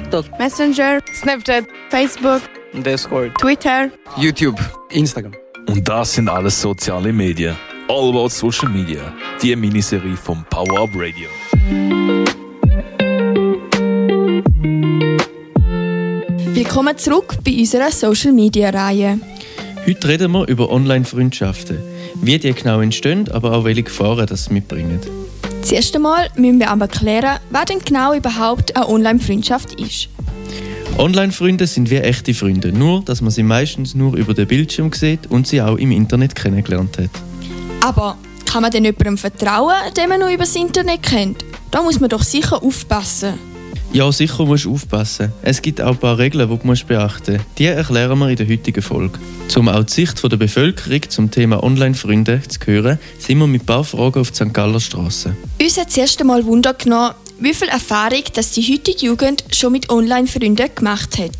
TikTok, Messenger, Snapchat, Facebook, Discord, Twitter, YouTube, Instagram. Und das sind alles soziale Medien. All about Social Media. Die Miniserie vom Power Up Radio. Willkommen zurück bei unserer Social Media Reihe. Heute reden wir über Online-Freundschaften. Wie die genau entstehen, aber auch welche Gefahren das mitbringen. Zuerst einmal müssen wir aber klären, was denn genau überhaupt eine Online-Freundschaft ist. Online-Freunde sind wie echte Freunde, nur dass man sie meistens nur über den Bildschirm sieht und sie auch im Internet kennengelernt hat. Aber kann man denn jemandem vertrauen, den man nur über das Internet kennt? Da muss man doch sicher aufpassen. Ja, sicher musst du aufpassen. Es gibt auch ein paar Regeln, die du beachten musst. Die erklären wir in der heutigen Folge. Um auch die Sicht der Bevölkerung zum Thema Online-Freunde zu hören, sind wir mit ein paar Fragen auf die St. Galler Straße. Uns hat zuerst einmal Wunder genommen, wie viel Erfahrung das die heutige Jugend schon mit Online-Freunden gemacht hat.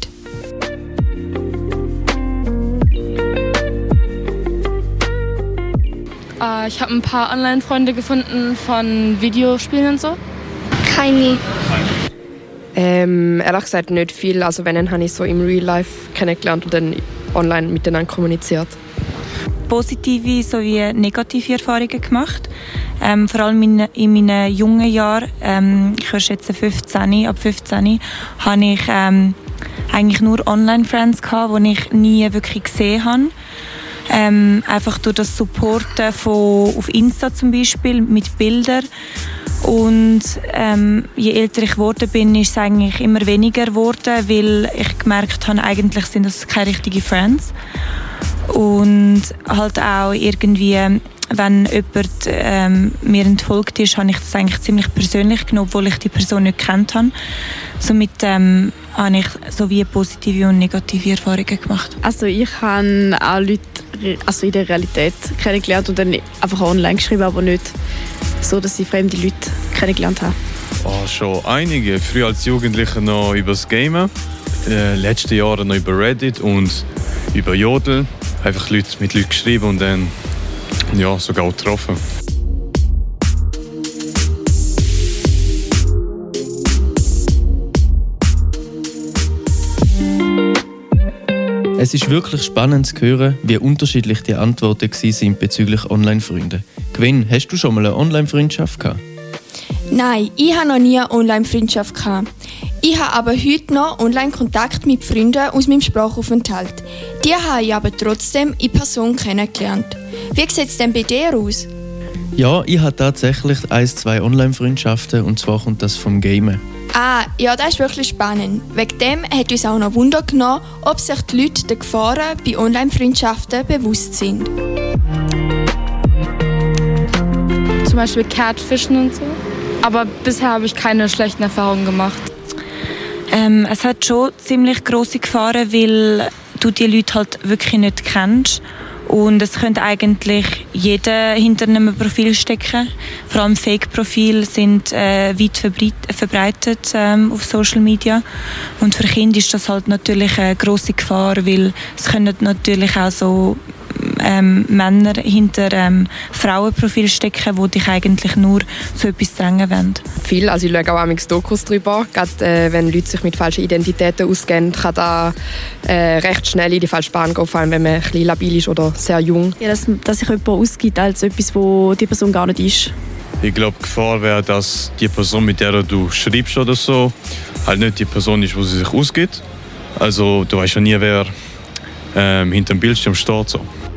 Ich habe ein paar Online-Freunde gefunden von Videospielen und so. keine. Ehrlich gesagt nicht viel. Also wenn, dann habe ich so im Real Life kennengelernt und dann online miteinander kommuniziert. Positive sowie negative Erfahrungen gemacht. Vor allem in meinen jungen Jahren, ich war jetzt 15, ab 15, hatte ich eigentlich nur Online-Friends, die ich nie wirklich gesehen habe. Einfach durch das Supporten auf Insta zum Beispiel mit Bildern. Und je älter ich geworden bin, ist es eigentlich immer weniger geworden, weil ich gemerkt habe, eigentlich sind das keine richtigen Friends. Und halt auch irgendwie, wenn jemand mir entfolgt ist, habe ich das eigentlich ziemlich persönlich genommen, obwohl ich die Person nicht gekannt habe. Somit habe ich so wie positive und negative Erfahrungen gemacht. Also ich habe auch Leute in der Realität kennengelernt und dann einfach online geschrieben, aber nicht so, dass ich fremde Leute kennengelernt habe. Oh, schon einige. Früher als Jugendlicher noch über das Gamen, letzten Jahre noch über Reddit und über Jodel. Einfach mit Leuten geschrieben und dann ja, sogar auch getroffen. Es ist wirklich spannend zu hören, wie unterschiedlich die Antworten waren bezüglich Online-Freunde. Gwen, hast du schon mal eine Online-Freundschaft gehabt? Nein, ich habe noch nie eine Online-Freundschaft gehabt. Ich habe aber heute noch Online-Kontakt mit Freunden aus meinem Sprachaufenthalt. Die habe ich aber trotzdem in Person kennengelernt. Wie sieht es denn bei dir aus? Ja, ich habe tatsächlich 1-2 Online-Freundschaften und zwar kommt das vom Gamen. Ah, ja, das ist wirklich spannend. Wegen dem hat uns auch noch Wunder genommen, ob sich die Leute der Gefahren bei Online-Freundschaften bewusst sind. Zum Beispiel Catfischen und so. Aber bisher habe ich keine schlechten Erfahrungen gemacht. Es hat schon ziemlich grosse Gefahren, weil du die Leute halt wirklich nicht kennst. Und es könnte eigentlich jeder hinter einem Profil stecken. Vor allem Fake-Profile sind weit verbreitet auf Social Media. Und für Kinder ist das halt natürlich eine grosse Gefahr, weil es können natürlich auch so Männer hinter Frauenprofil stecken, die dich eigentlich nur zu etwas drängen wollen. Viel, also ich schaue auch manchmal Dokus drüber. Gerade wenn Leute sich mit falschen Identitäten ausgeben, kann da recht schnell in die falsche Bahn gehen, vor allem wenn man ein bisschen labil ist oder sehr jung. Ja, dass sich jemand ausgibt als etwas, wo die Person gar nicht ist. Ich glaube, die Gefahr wäre, dass die Person, mit der du schreibst oder so, halt nicht die Person ist, die sie sich ausgibt. Also du weißt ja nie, wer hinter dem Bildschirm steht. So.